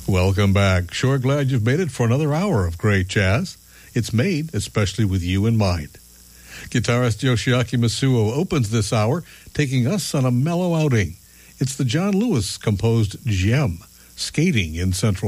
Welcome back. Sure glad you've made it for another hour of great jazz. It's made especially with you in mind. Guitarist Yoshiaki Masuo opens this hour, taking us on a mellow outing. It's the John Lewis composed Gem, Skating in Central